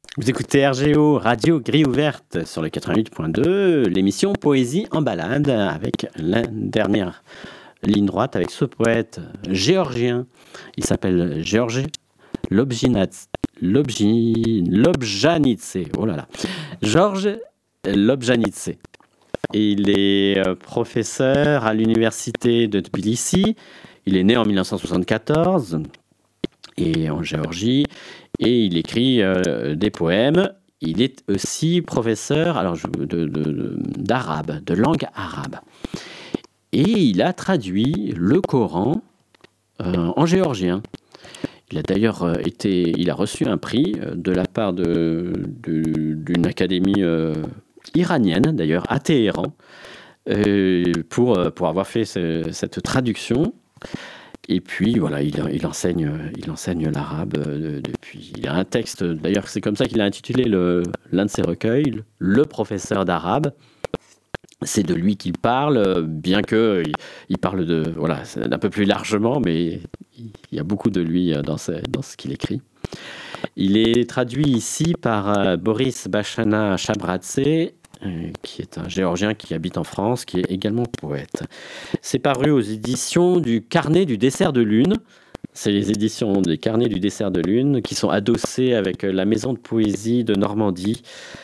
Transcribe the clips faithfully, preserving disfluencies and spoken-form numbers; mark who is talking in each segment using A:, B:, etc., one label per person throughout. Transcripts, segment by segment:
A: Vous écoutez R G O, Radio Grille Ouverte, sur le quatre-vingt-huit point deux, l'émission Poésie en balade, avec la dernière ligne droite, avec ce poète géorgien. Il s'appelle Georges Lobjanidze. Lobjanidze. Oh là là. Georges Lobjanidze. Et il est professeur à l'université de Tbilissi. Il est né en dix-neuf cent soixante-quatorze et en Géorgie. Et il écrit euh, des poèmes. Il est aussi professeur alors, de, de, de, d'arabe, de langue arabe. Et il a traduit le Coran euh, en géorgien. Il a d'ailleurs été, il a reçu un prix de la part de, de, d'une académie euh, iranienne, d'ailleurs, à Téhéran, euh, pour, pour avoir fait ce, cette traduction. Et puis, voilà, il, il, enseigne, il enseigne l'arabe euh, depuis... Il a un texte, d'ailleurs, c'est comme ça qu'il a intitulé le, l'un de ses recueils, « Le professeur d'arabe ». C'est de lui qu'il parle, bien qu'il il parle de... Voilà, un peu plus largement, mais il y a beaucoup de lui dans ce, dans ce qu'il écrit. Il est traduit ici par euh, Boris Bachana Chabradze, qui est un Géorgien qui habite en France, qui est également poète. C'est paru aux éditions du Carnet du dessert de lune. C'est les éditions des Carnets du dessert de lune qui sont adossées avec la Maison de poésie de Normandie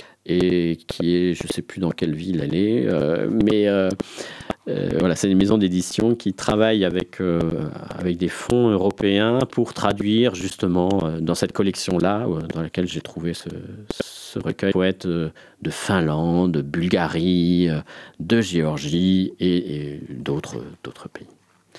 A: et qui est, je ne sais plus dans quelle ville elle est, euh, mais euh, euh, voilà, c'est une maison d'édition qui travaille avec, euh, avec des fonds européens pour traduire justement euh, dans cette collection-là, euh, dans laquelle j'ai trouvé ce, ce recueil, poètes euh, de Finlande, de Bulgarie, euh, de Géorgie et, et d'autres, d'autres pays.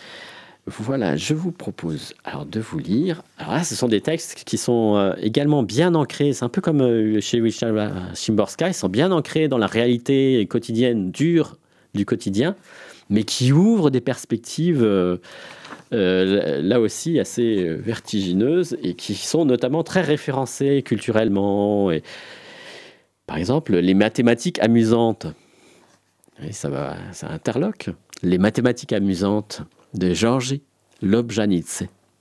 A: Voilà, je vous propose alors de vous lire. Alors là, ce sont des textes qui sont euh, également bien ancrés. C'est un peu comme euh, chez Wisława Szymborska. Ils sont bien ancrés dans la réalité quotidienne dure du quotidien, mais qui ouvrent des perspectives euh, euh, là aussi assez vertigineuses et qui sont notamment très référencées culturellement. Et, par exemple, les mathématiques amusantes. Et ça va, ça interloque. Les mathématiques amusantes de Georges Lobjanidze.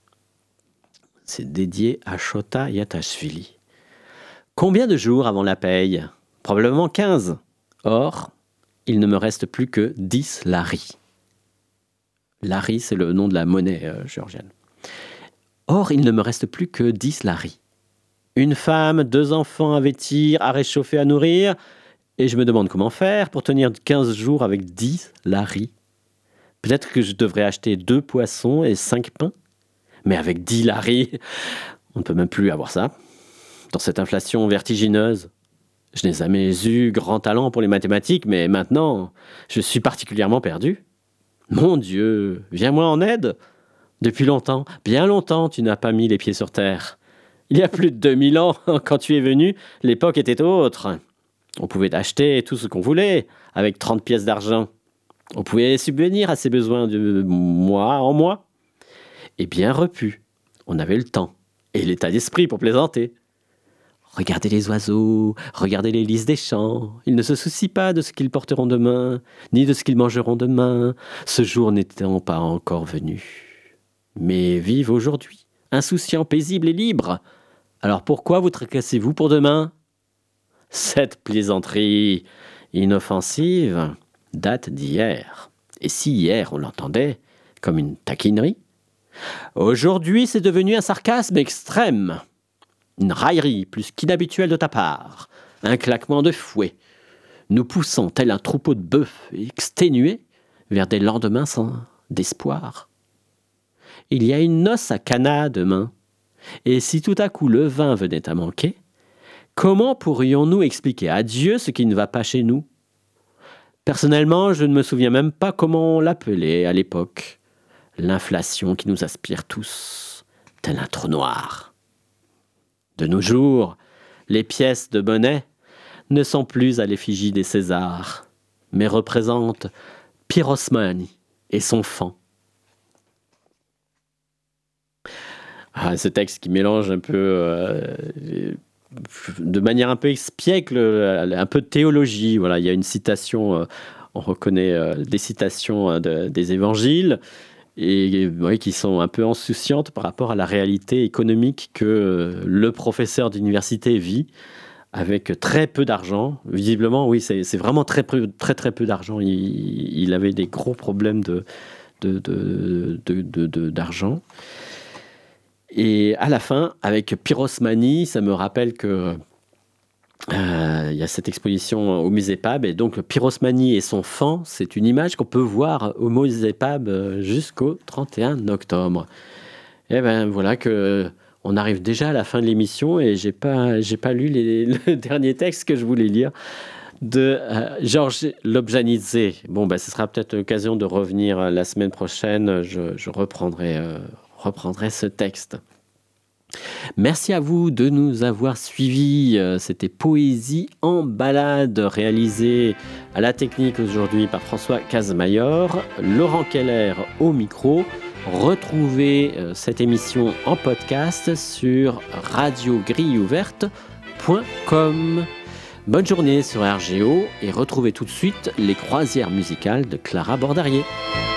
A: C'est dédié à Shota Yatashvili. Combien de jours avant la paye ? Probablement quinze. Or, il ne me reste plus que dix lari. Lari, c'est le nom de la monnaie euh, géorgienne. Or, il ne me reste plus que dix lari. Une femme, deux enfants à vêtir, à réchauffer, à nourrir, et je me demande comment faire pour tenir quinze jours avec dix lari. Peut-être que je devrais acheter deux poissons et cinq pains. Mais avec dix lari, on ne peut même plus avoir ça. Dans cette inflation vertigineuse, je n'ai jamais eu grand talent pour les mathématiques, mais maintenant, je suis particulièrement perdu. Mon Dieu, viens-moi en aide. Depuis longtemps, bien longtemps, tu n'as pas mis les pieds sur terre. Il y a plus de deux mille ans, quand tu es venu, l'époque était autre. On pouvait acheter tout ce qu'on voulait avec trente pièces d'argent. On pouvait subvenir à ses besoins de mois en mois. Et bien repu, on avait le temps et l'état d'esprit pour plaisanter. Regardez les oiseaux, regardez les lys des champs. Ils ne se soucient pas de ce qu'ils porteront demain, ni de ce qu'ils mangeront demain, ce jour n'étant pas encore venu. Mais vivent aujourd'hui, insouciants, paisibles et libres. Alors pourquoi vous tracassez-vous pour demain ? Cette plaisanterie inoffensive date d'hier. Et si hier on l'entendait comme une taquinerie, aujourd'hui c'est devenu un sarcasme extrême, une raillerie plus qu'inhabituelle de ta part, un claquement de fouet, nous poussant tel un troupeau de bœufs exténués vers des lendemains sans d'espoir. Il y a une noce à Cana demain, et si tout à coup le vin venait à manquer, comment pourrions-nous expliquer à Dieu ce qui ne va pas chez nous ? Personnellement, je ne me souviens même pas comment on l'appelait à l'époque. L'inflation qui nous aspire tous, tel un trou noir. De nos jours, les pièces de monnaie ne sont plus à l'effigie des Césars, mais représentent Pirosmani et son fan. Ah, ce texte qui mélange un peu... Euh, de manière un peu espiègle, un peu de théologie. Voilà, il y a une citation, euh, on reconnaît euh, des citations euh, de, des évangiles, et ouais, qui sont un peu insouciantes par rapport à la réalité économique que le professeur d'université vit, avec très peu d'argent. Visiblement, oui, c'est, c'est vraiment très peu, très, très peu d'argent. Il, il avait des gros problèmes de, de, de, de, de, de, d'argent. Et à la fin, avec Pyrosmanie, ça me rappelle que euh, il y a cette exposition au musée P A B, et donc Pyrosmanie et son fan, c'est une image qu'on peut voir au musée P A B jusqu'au trente et un octobre. Et ben voilà que on arrive déjà à la fin de l'émission et j'ai pas j'ai pas lu les, le dernier texte que je voulais lire de euh, Georges Lobjanidze. Bon ben ce sera peut-être l'occasion de revenir la semaine prochaine. Je, je reprendrai euh, reprendrai ce texte. Merci à vous de nous avoir suivis. C'était Poésie en balade, réalisée à la technique aujourd'hui par François Casemayor, Laurent Keller au micro. Retrouvez cette émission en podcast sur radio grille ouverte point com. Bonne journée sur R G O et retrouvez tout de suite les croisières musicales de Clara Bordarier.